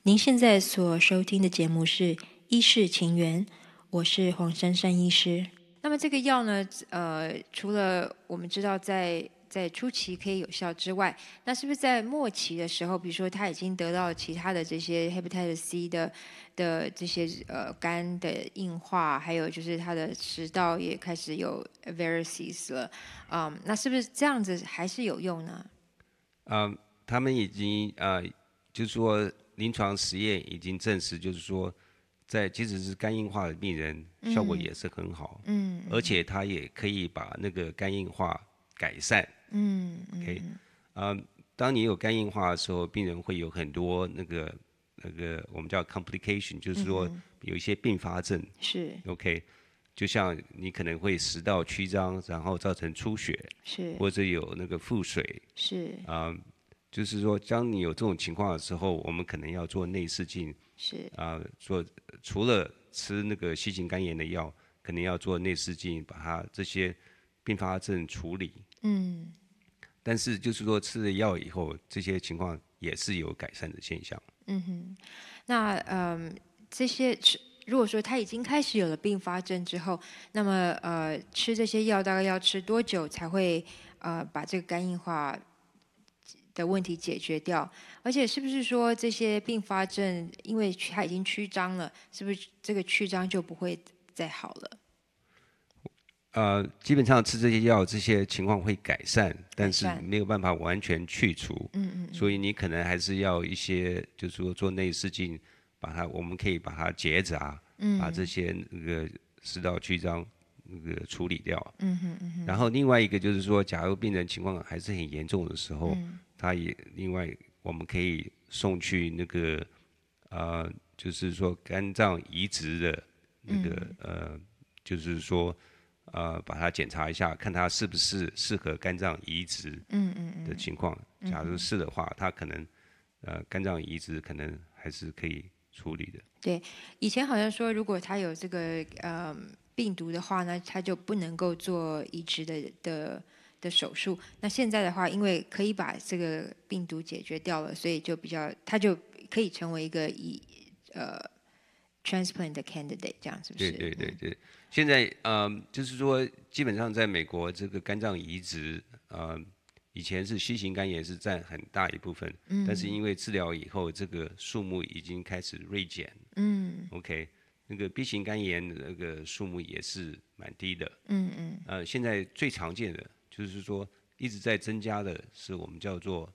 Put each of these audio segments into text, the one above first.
您现在所收听的节目是《医事情缘》，我是黄珊珊医师。那么这个药呢，除了我们知道在初期可以有效之外，那是不是在末期的时候，比如说他已经得到其他的这些 hepatitis C 的这些肝的硬化，还有就是他的食道也开始有 varices 了，那是不是这样子还是有用呢？ 他们已经就是说临床实验已经证实，就是说即使是肝硬化的病人，效果也是很好，而且它也可以把那个肝硬化改善。OK，当你有肝硬化的时候，病人会有很多那个我们叫 complication，就是说有一些并发症。 是 OK，就像你可能会食道曲张，然后造成出血， 是或者有那个腹水。 是就是说，当你有这种情况的时候，我们可能要做内视镜， 是除了吃那个新型肝炎的药，可能要做内视镜，把它这些并发症处理。但是就是说，吃了药以后，这些情况也是有改善的现象。 那这些如果说他已经开始有了并发症之后，那么吃这些药大概要吃多久才会把这个肝硬化的问题解决掉？而且是不是说这些并发症，因为它已经曲张了，是不是这个曲张就不会再好了？ 基本上吃这些药，这些情况会改善，但是改善没有办法完全去除。所以你可能还是要一些，就是说做内视镜，我们可以把它结扎，把这些那个食道曲张那个处理掉。然后另外一个就是说，假如病人情况还是很严重的时候，他也另外我们可以送去那个就是说肝脏移植的那个就是说把它检查一下，看他是不是适合肝脏移植的情况。假如是的话，他可能肝脏移植可能还是可以处理的。 对，以前好像说，如果他有这个病毒的话呢，他就不能够做移植的手术。那现在的话，因为可以把这个病毒解决掉了，所以他就可以成为一个transplant 的 candidate，这样是不是？ 对，现在就是说，基本上在美国这个肝脏移植，以前是新型肝炎是占很大一部分，但是因为治疗以后，这个数目已经开始锐减。OK，那个 B 型肝炎的那个数目也是蛮低的。现在最常见的就是说一直在增加的是我们叫做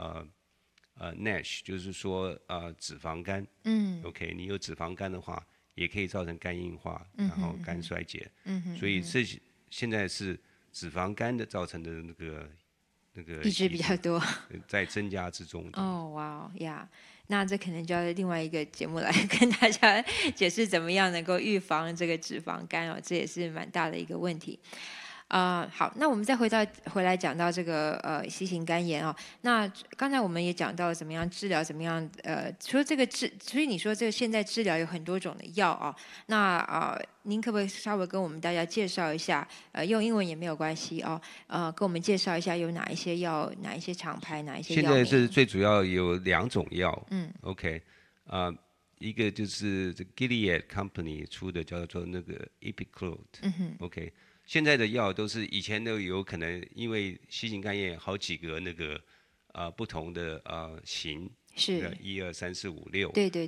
NASH， 就是说脂肪肝。OK， 你有脂肪肝的话，也可以造成肝硬化，然后肝衰竭。所以现在是脂肪肝的造成的那个移植比较多。 在增加之中。 哦，哇呀，那这可能就要另外一个节目来跟大家解释怎么样能够预防这个脂肪肝哦，这也是蛮大的一个问题。好，那我们再回来讲到这个新型肝炎哦。那刚才我们也讲到了怎么样治疗，怎么样除了这个所以你说这个现在治疗有很多种的药啊、那您可不可以稍微跟我们大家介绍一下？用英文也没有关系哦。跟我们介绍一下有哪一些药，哪一些厂牌，哪一些现在药名？ 是最主要有2种药。OK，一个就是这 Gilead Company 出的叫做那个 Epiclut。OK。现在的药都是以前都有可能因为新型肝炎好几个那个不同的型， 是 1、2、3、4、5、6。 对对